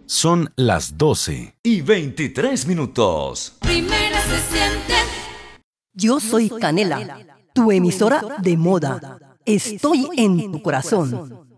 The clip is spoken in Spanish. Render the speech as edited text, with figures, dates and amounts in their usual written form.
Son las 12:23. Primera se siente. Yo soy Canela, tu emisora de moda. Estoy en tu corazón.